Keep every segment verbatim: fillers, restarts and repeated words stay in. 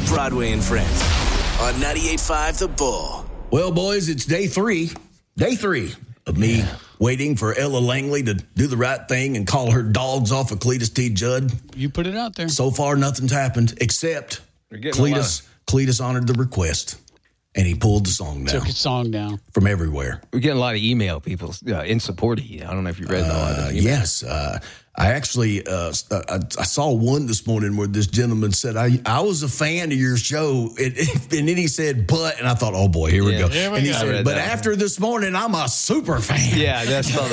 Broadway and Friends on ninety-eight point five The Bull. Well, boys, it's day three. Day three of me yeah. waiting for Ella Langley to do the right thing and call her dogs off of Cletus T. Judd. You put it out there. So far, nothing's happened except Cletus, Cletus honored the request. And he pulled the song down. Took his song down. From everywhere. We're getting a lot of email, people uh, in support of you. I don't know if you read uh, all of it. Yes. Uh, I actually, uh, I, I saw one this morning where this gentleman said, I, I was a fan of your show. It, it, and then he said, but, and I thought, oh boy, here yeah, we go. Here we and he go. said, but after one. this morning, I'm a super fan. Yeah, that's all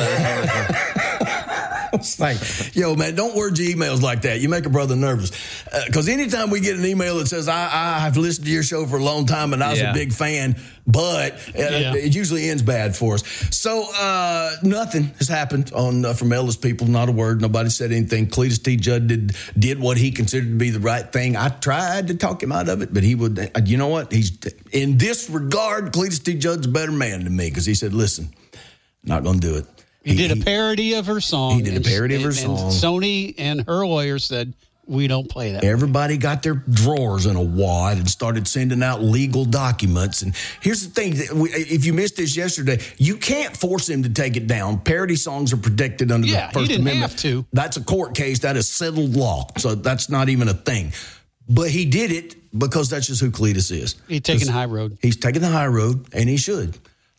that. It's like, yo, man, don't word your emails like that. You make a brother nervous. Because uh, anytime we get an email that says, I, I've listened to your show for a long time and I was yeah. a big fan, but uh, yeah. it usually ends bad for us. So uh, nothing has happened on uh, from Ella's people. Not a word. Nobody said anything. Cletus T. Judd did, did what he considered to be the right thing. I tried to talk him out of it, but he would, uh, you know what? He's in this regard, Cletus T. Judd's a better man than me because he said, listen, not going to do it. He, he did a parody of her song. He did a parody and, of her and, song. And Sony and her lawyer said, we don't play that. Everybody got their drawers in a wad and started sending out legal documents. And here's the thing. If you missed this yesterday, you can't force him to take it down. Parody songs are protected under yeah, the First he didn't Amendment. Have to. That's a court case. That is settled law. So that's not even a thing. But he did it because that's just who Cletus is. He's taking the high road. He's taking the high road, and he should.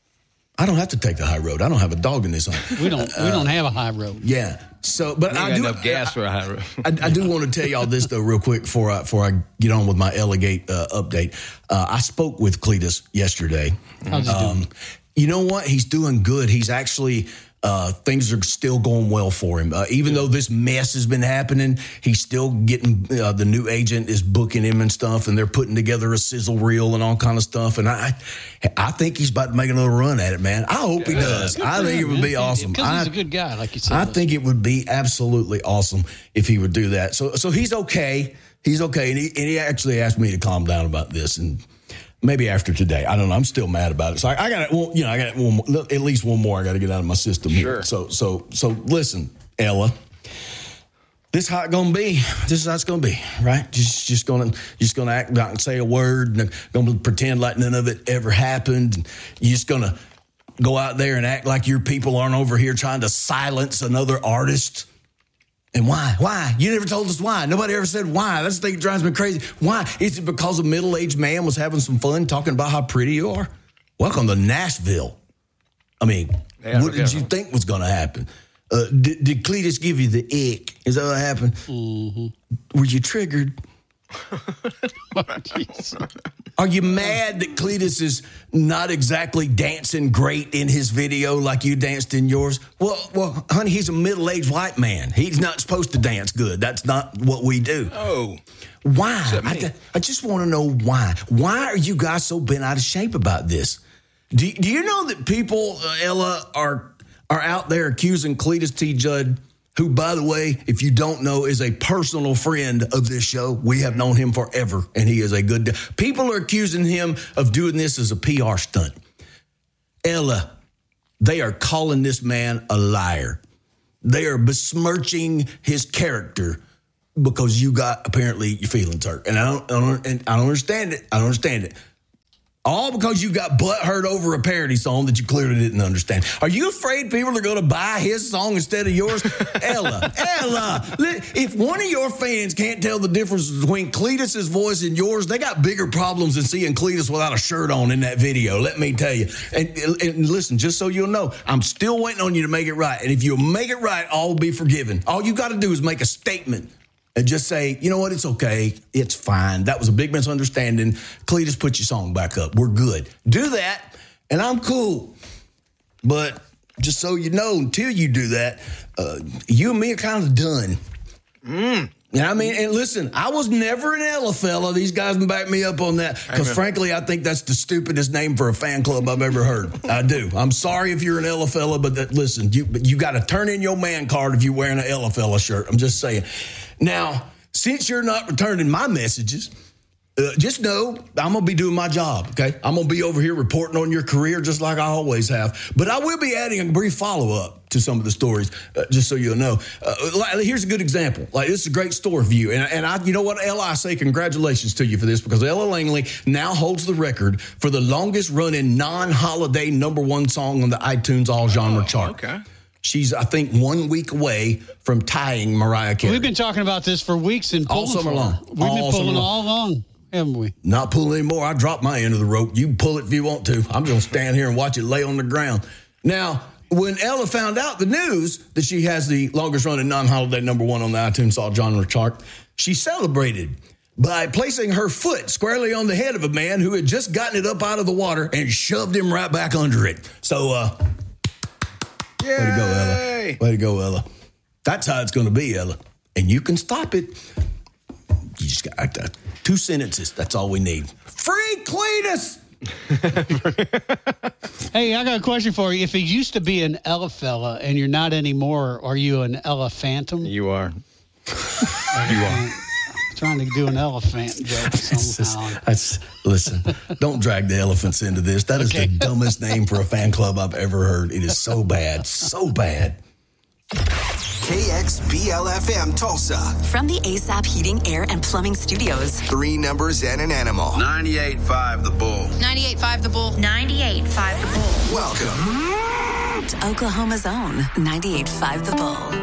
I don't have to take the high road. I don't have a dog in this hunt. We don't. We don't have a high road. Yeah. So, but we I got do enough gas for a high road. I, I do want to tell y'all this though, real quick, before I before I get on with my Elligate uh, update. Uh, I spoke with Cletus yesterday. How's he um, doing? You know what? He's doing good. He's actually. Uh, things are still going well for him. Uh, even though this mess has been happening, he's still getting, uh, the new agent is booking him and stuff, and they're putting together a sizzle reel and all kind of stuff. And I I think he's about to make another run at it, man. I hope he does. I think it would be awesome. Because he's a good guy, like you said. I think it would be absolutely awesome if he would do that. So so he's okay. He's okay. And he, and he actually asked me to calm down about this, and maybe after today. I don't know. I'm still mad about it. So I, I got well, you know, I got one more, at least one more I got to get out of my system here. Sure. So, so, so listen, Ella, this how it's going to be. This is how it's going to be, right? Just, just going to, just going to act out and say a word and going to pretend like none of it ever happened. You're just going to go out there and act like your people aren't over here trying to silence another artist. And why? Why? You never told us why. Nobody ever said why. That's the thing that drives me crazy. Why? Is it because a middle-aged man was having some fun talking about how pretty you are? Welcome to Nashville. I mean, yeah, what did you think was going to happen? Uh, did, did Cletus give you the ick? Is that what happened? Mm-hmm. Were you triggered? Are you mad that Cletus is not exactly dancing great in his video like you danced in yours? Well, well, honey, he's a middle-aged white man. He's not supposed to dance good. That's not what we do. Oh. Why? I, I just want to know why. Why are you guys so bent out of shape about this? Do, do you know that people, uh, Ella, are are out there accusing Cletus T. Judd, who, by the way, if you don't know, is a personal friend of this show. We have known him forever, and he is a good... People are accusing him of doing this as a P R stunt. Ella, they are calling this man a liar. They are besmirching his character because you got, apparently, your feelings hurt. And I don't, I don't, and I don't understand it. I don't understand it. All because you got butthurt over a parody song that you clearly didn't understand. Are you afraid people are going to buy his song instead of yours? Ella, Ella, if one of your fans can't tell the difference between Cletus's voice and yours, they got bigger problems than seeing Cletus without a shirt on in that video, let me tell you. And, and listen, just so you'll know, I'm still waiting on you to make it right. And if you'll make it right, all will be forgiven. All you got to do is make a statement. And just say, you know what, it's okay. It's fine. That was a big misunderstanding. Cletus, put your song back up. We're good. Do that, and I'm cool. But just so you know, until you do that, uh, you and me are kind of done. Mm. You know what I mean? And listen, I was never an Ella fella. These guys can back me up on that. Because frankly, I think that's the stupidest name for a fan club I've ever heard. I do. I'm sorry if you're an Ella fella, but that, listen, you, you got to turn in your man card if you're wearing an Ella fella shirt. I'm just saying. Now, since you're not returning my messages, Uh, just know I'm going to be doing my job, okay? I'm going to be over here reporting on your career just like I always have. But I will be adding a brief follow-up to some of the stories, uh, just so you'll know. Uh, like, here's a good example. Like, this is a great story for you. And, and I, you know what, Ella, I say congratulations to you for this, because Ella Langley now holds the record for the longest-running non-holiday number one song on the iTunes all-genre oh, chart. Okay. She's, I think, one week away from tying Mariah Carey. We've been talking about this for weeks and all summer for. long. We've all been pulling long. all along, haven't we? Not pulling anymore. I dropped my end of the rope. You can pull it if you want to. I'm going to stand here and watch it lay on the ground. Now, when Ella found out the news that she has the longest running non-holiday number one on the iTunes all genre chart, she celebrated by placing her foot squarely on the head of a man who had just gotten it up out of the water and shoved him right back under it. So, uh, Yay. way to go, Ella. Way to go, Ella. That's how it's going to be, Ella. And you can stop it. You just got uh, two sentences. That's all we need. Free Cletus! Hey, I got a question for you. If it used to be an Ella fella and you're not anymore, are you an Ella phantom? You are. You are. Trying to do an elephant joke somehow. That's, listen, don't drag the elephants into this. That is Okay. the dumbest name for a fan club I've ever heard. It is so bad, so bad. K X B L F M Tulsa. From the A S A P Heating, Air, and Plumbing Studios. Three numbers and an animal. ninety-eight point five The Bull. ninety-eight point five The Bull. ninety-eight point five The Bull. Welcome To Oklahoma's own ninety-eight point five The Bull.